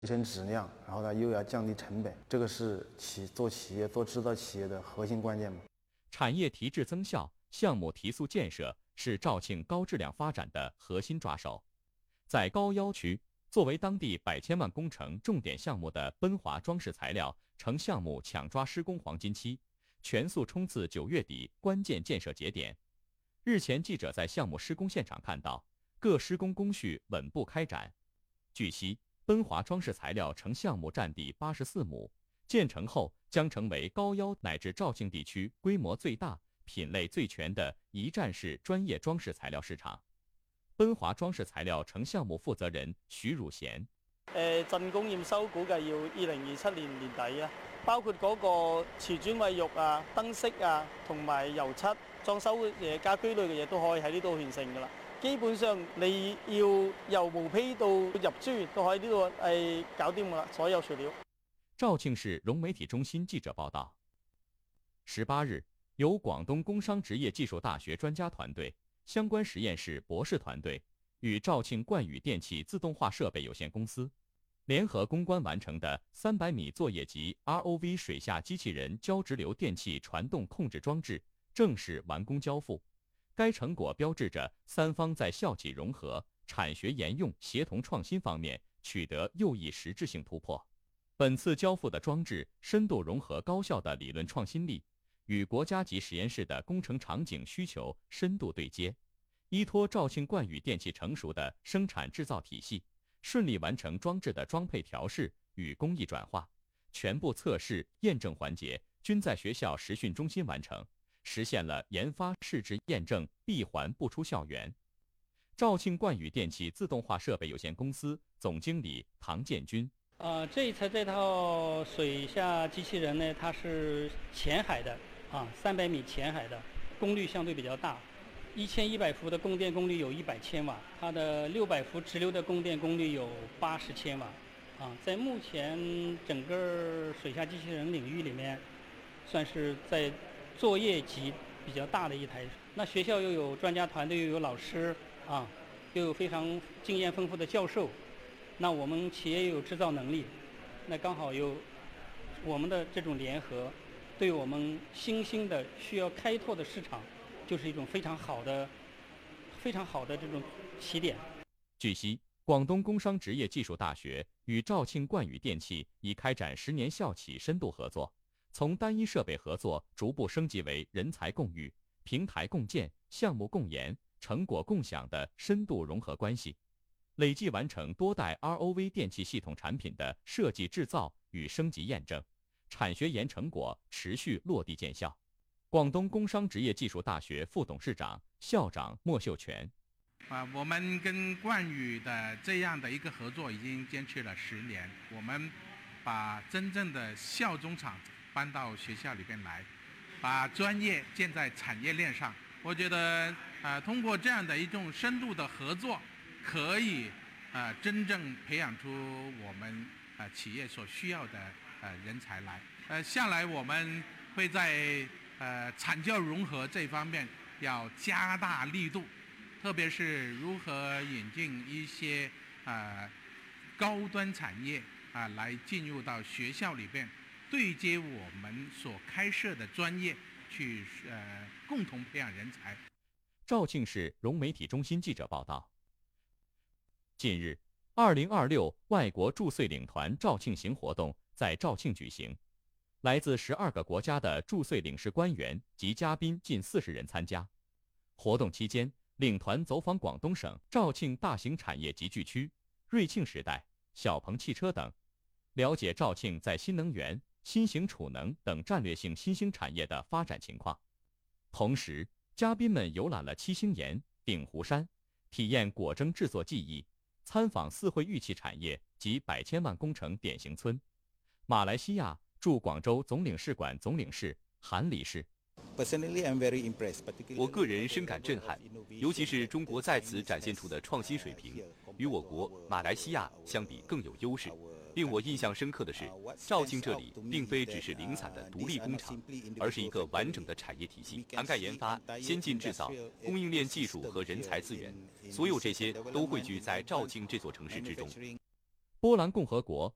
提升质量，然后呢又要降低成本，这个是做制造企业的核心关键嘛。 产业提质增效、项目提速建设是肇庆高质量发展的核心抓手。在高要区，作为当地100千万工程重点项目的奔华装饰材料成项目抢抓施工黄金期，全速冲刺9月底关键建设节点。日前，记者在项目施工现场看到，各施工工序稳步开展。据悉，奔华装饰材料成项目占地84亩，建成后将成为高要乃至肇庆地区规模最大、品类最全的一站式专业裝饰材料市場。奔華裝飾材料成項目負責人許汝賢： 竣工驗收估計要2027年年底啊，包括嗰個瓷磚衛浴啊、燈飾啊，同埋油漆、裝修嘅家居類嘅嘢都可以喺呢度完成㗎啦。基本上你要由毛坯到入珠都可以呢度搞掂㗎啦，所有材料。 肇慶市融媒體中心記者報道，18日，由廣東工商職業技術大學專家團隊、相關實驗室博士團隊與肇慶冠宇電氣自動化設備有限公司聯合攻關完成的300米作業級 ROV 水下機器人交直流電氣傳動控制裝置正式完工交付。該成果標誌着三方在校企融合、產學研用協同創新方面取得又一實質性突破。本次交付的裝置深度融合高校的理論創新力，與國家級實驗室的工程場景需求深度對接，依託肇慶冠宇電氣成熟的生產製造體系，順利完成裝置的裝配調試與工藝轉化，全部測試驗證環節均在學校實訓中心完成，實現了研發試製驗證閉環不出校園。肇慶冠宇電氣自動化設備有限公司總經理唐建軍： 這一次這套水下機器人呢，它是淺海的，300米淺海的，功率相對比較大，1100伏的供電功率有100千瓦，它的600伏直流的供電功率有80千瓦，在目前整個水下機器人領域裡面，算是在作業級比較大的一台。那學校又有專家團隊，又有老師又有非常經驗豐富的教授。那我們企業有製造能力，那剛好有我們的這種聯合，對我們新興的需要開拓的市場，就是一種非常好的這種起點。 據悉，廣東工商職業技術大學與肇慶冠宇電氣已開展10年校企深度合作，從單一設備合作逐步升級為人才共育、平台共建、項目共研、成果共享的深度融合關係。累計完成多代 ROV 電氣系統產品的設計製造與升級驗證，產學研成果持續落地見效。廣東工商職業技術大學副董事長、校長莫秀全： 我們跟冠宇的這樣的一個合作已經堅持了10年，我們把真正的校中廠搬到學校裏邊來，把專業建在產業鏈上。我覺得通過這樣的一種深度的合作，可以真正培養出我們企業所需要的人才來。向來我們會在產教融合這方面要加大力度，特別是如何引進一些高端產業來進入到學校裏邊，對接我們所開設的專業，去共同培養人才。 肇慶市融媒體中心記者報道。近日，2026外國駐穗領團肇慶行活動在肇慶舉行，來自12個國家的駐穗領事官員及嘉賓近40人參加。活動期間，領團走訪廣東省肇慶大型產業集聚區、瑞慶時代、小鵬汽車等，了解肇慶在新能源、新型儲能等戰略性新興產業的發展情況。同時，嘉賓們遊覽了七星岩、鼎湖山，體驗果蒸製作技藝，參訪四惠玉器產業及100千萬工程典型村。馬來西亞駐廣州總領事館總領事韓理士： 我個人深感震撼，尤其是中國在此展現出的創新水平，與我國馬來西亞相比更有優勢。令我印象深刻的是，肇慶這裡並非只是零散的獨立工廠，而是一個完整的產業體系，涵蓋研發、先進製造、供應鏈技術和人才資源，所有這些都匯聚在肇慶這座城市之中。 波蘭共和國